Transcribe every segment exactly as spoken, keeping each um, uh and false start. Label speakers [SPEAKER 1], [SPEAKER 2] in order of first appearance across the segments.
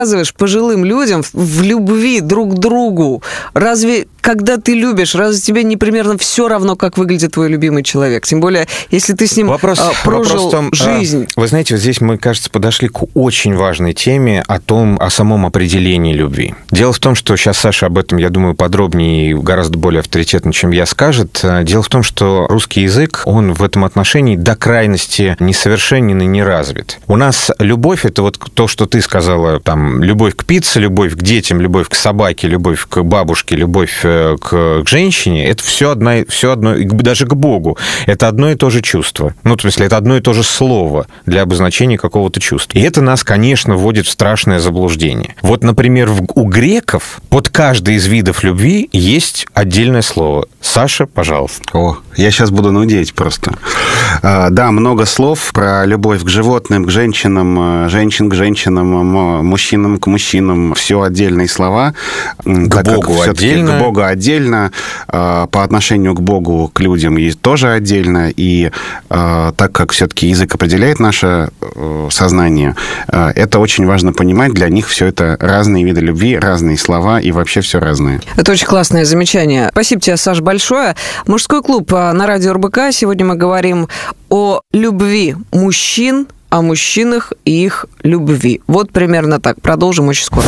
[SPEAKER 1] рассказываешь пожилым людям в любви друг к другу? Разве, когда ты любишь, разве тебе не примерно все равно, как выглядит твой любимый человек? Тем более, если ты с ним
[SPEAKER 2] вопрос,
[SPEAKER 1] а, прожил
[SPEAKER 2] вопрос в том,
[SPEAKER 1] жизнь.
[SPEAKER 2] Вы знаете, вот здесь мы, кажется, подошли к очень важной теме о том, о самом определении любви. Дело в том, что сейчас Саша об этом, я думаю, подробнее и гораздо более авторитетно, чем я, скажет. Дело в том, что русский язык, он в этом отношении до крайности несовершенен и не развит. У нас любовь — это вот то, что ты сказала, там, любовь к пицце, любовь к детям, любовь к собаке, любовь к бабушке, любовь к, к женщине, это все одно, все одно, даже к Богу. Это одно и то же чувство. Ну, в смысле, это одно и то же слово для обозначения какого-то чувства. И это нас, конечно, вводит в страшное заблуждение. Вот, например, у греков под каждый из видов любви есть отдельное слово. Саша, пожалуйста.
[SPEAKER 3] О, я сейчас буду нудеть просто. Да, много слов про любовь к животным, к женщинам, женщин к женщинам, мужчинам к мужчинам. Все отдельные слова.
[SPEAKER 2] К Богу отдельно.
[SPEAKER 3] К Богу отдельно. По отношению к Богу, к людям тоже отдельно. И так как все-таки язык определяет наше сознание, это очень важно понимать. Для них все это разные виды любви, разные слова и вообще все разное.
[SPEAKER 1] Это очень классное замечание. Спасибо тебе, Саш, большое. Мужской клуб на радио эр бэ ка. Сегодня мы говорим о любви мужчин, о мужчинах и их любви. Вот примерно так. Продолжим очень скоро.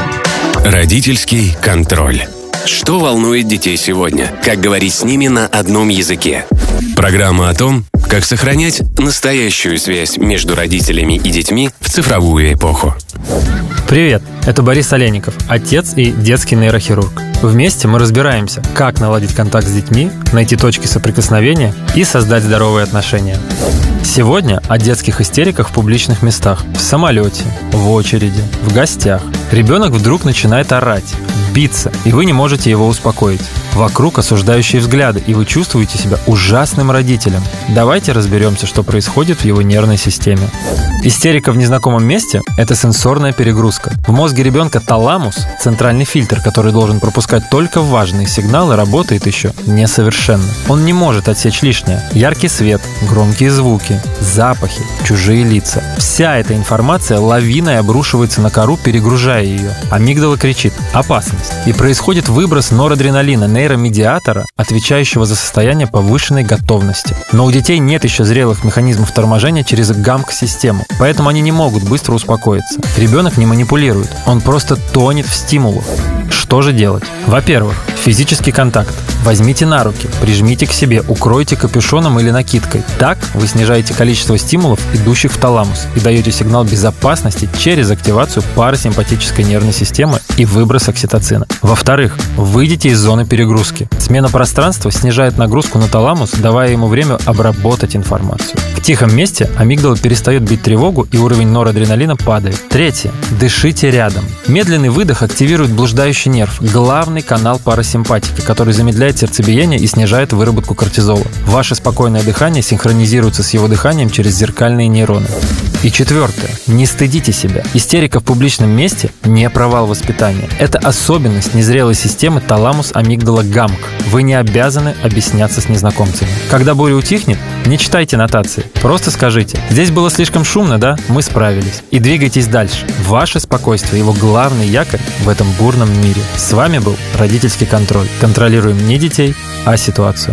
[SPEAKER 4] Родительский контроль. Что волнует детей сегодня? Как говорить с ними на одном языке? Программа о том, как сохранять настоящую связь между родителями и детьми в цифровую эпоху.
[SPEAKER 5] Привет, это Борис Олейников, отец и детский нейрохирург. Вместе мы разбираемся, как наладить контакт с детьми, найти точки соприкосновения и создать здоровые отношения. Сегодня о детских истериках в публичных местах, в самолете, в очереди, в гостях. Ребенок вдруг начинает орать, биться, и вы не можете его успокоить. Вокруг осуждающие взгляды, и вы чувствуете себя ужасным родителем. Давайте разберемся, что происходит в его нервной системе. Истерика в незнакомом месте – это сенсорная перегрузка. В мозге ребенка таламус, центральный фильтр, который должен пропускать только важные сигналы, работает еще несовершенно. Он не может отсечь лишнее. Яркий свет, громкие звуки, запахи, чужие лица. Вся эта информация лавиной обрушивается на кору, перегружая ее. Амигдала кричит «опасность». И происходит выброс норадреналина, нейромедиатора, отвечающего за состояние повышенной готовности. Но у детей нет еще зрелых механизмов торможения через гамк-систему, поэтому они не могут быстро успокоиться. Ребенок не манипулирует, он просто тонет в стимулах. Что же делать? Во-первых, физический контакт. Возьмите на руки, прижмите к себе, укройте капюшоном или накидкой. Так вы снижаете количество стимулов, идущих в таламус, и даете сигнал безопасности через активацию парасимпатической нервной системы и выброс окситоцина. Во-вторых, выйдите из зоны перегрузки. Смена пространства снижает нагрузку на таламус, давая ему время обработать информацию. В тихом месте амигдала перестает бить тревогу, и уровень норадреналина падает. Третье. Дышите рядом. Медленный выдох активирует блуждающий нерв, главный канал парасимпатики, который замедляет сердцебиение и снижает выработку кортизола. Ваше спокойное дыхание синхронизируется с его дыханием через зеркальные нейроны. И четвертое. Не стыдите себя. Истерика в публичном месте – не провал воспитания. Это особенность незрелой системы таламус-амигдала-гамк. Вы не обязаны объясняться с незнакомцами. Когда буря утихнет, не читайте нотации. Просто скажите: «Здесь было слишком шумно, да? Мы справились». И двигайтесь дальше. Ваше спокойствие – его главный якорь в этом бурном мире. С вами был Родительский контроль. Контролируем не детей, а ситуацию.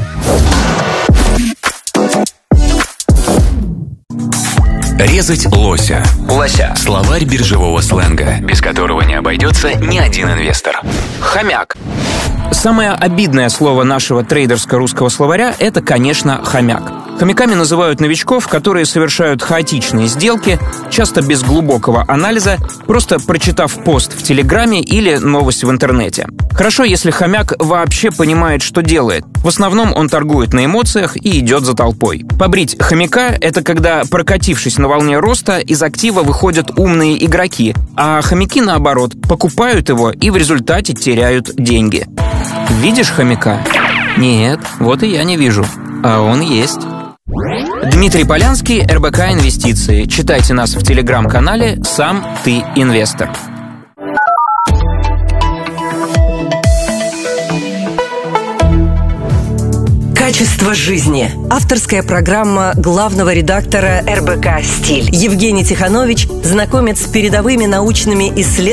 [SPEAKER 4] Резать лося. Лося. Словарь биржевого сленга, без которого не обойдется ни один инвестор.
[SPEAKER 6] Хомяк. Самое обидное слово нашего трейдерско-русского словаря – это, конечно, хомяк. Хомяками называют новичков, которые совершают хаотичные сделки, часто без глубокого анализа, просто прочитав пост в Телеграме или новость в интернете. Хорошо, если хомяк вообще понимает, что делает. В основном он торгует на эмоциях и идет за толпой. Побрить хомяка – это когда, прокатившись на волне роста, из актива выходят умные игроки, а хомяки, наоборот, покупают его и в результате теряют деньги. Видишь хомяка? Нет, вот и я не вижу. А он есть. Дмитрий Полянский, эр бэ ка Инвестиции. Читайте нас в телеграм-канале «Сам ты инвестор».
[SPEAKER 7] Качество жизни. Авторская программа главного редактора эр бэ ка «Стиль». Евгений Тиханович знакомит с передовыми научными исследованиями